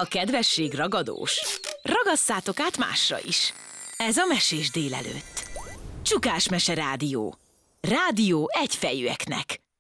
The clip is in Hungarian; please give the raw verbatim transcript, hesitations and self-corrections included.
A kedvesség ragadós. Ragasszátok át másra is. Ez a Mesés délelőtt. Csukás Mese Rádió. Rádió egyfejűeknek.